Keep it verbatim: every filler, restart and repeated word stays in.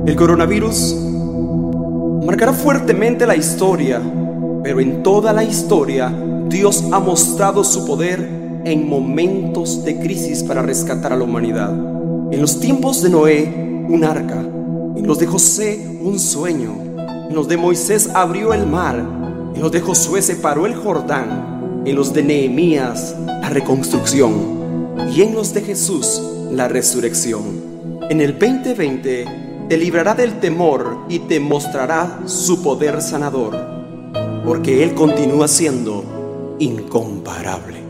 El coronavirus marcará fuertemente la historia, pero en toda la historia Dios ha mostrado su poder en momentos de crisis para rescatar a la humanidad. En los tiempos de Noé, un arca; en los de José, un sueño; en los de Moisés abrió el mar; en los de Josué separó el Jordán; en los de Nehemías, la reconstrucción; y en los de Jesús, la resurrección. En el veinte veinte te librará del temor y te mostrará su poder sanador, porque Él continúa siendo incomparable.